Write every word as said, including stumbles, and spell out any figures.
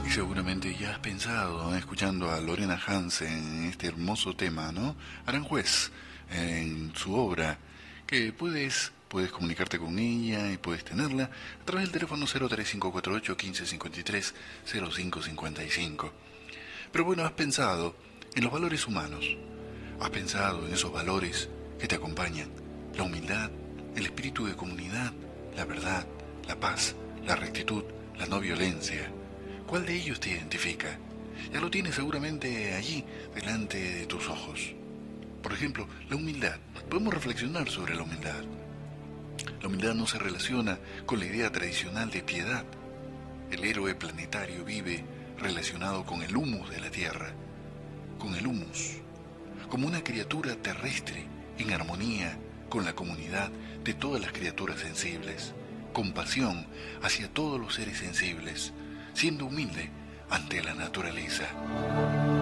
Y seguramente ya has pensado, ¿eh? Escuchando a Lorena Hansen en este hermoso tema, ¿no? Aranjuez, en su obra, que puedes, puedes comunicarte con ella y puedes tenerla a través del teléfono cero tres cinco cuatro ocho uno cinco cinco tres cero cinco cinco cinco. Pero bueno, has pensado en los valores humanos, has pensado en esos valores que te acompañan, la humildad, el espíritu de comunidad, la verdad, la paz, la rectitud, la no violencia. ¿Cuál de ellos te identifica? Ya lo tienes seguramente allí, delante de tus ojos. Por ejemplo, la humildad. Podemos reflexionar sobre la humildad. La humildad no se relaciona con la idea tradicional de piedad. El héroe planetario vive relacionado con el humus de la Tierra, con el humus, como una criatura terrestre en armonía con la comunidad de todas las criaturas sensibles, compasión hacia todos los seres sensibles, siendo humilde ante la naturaleza.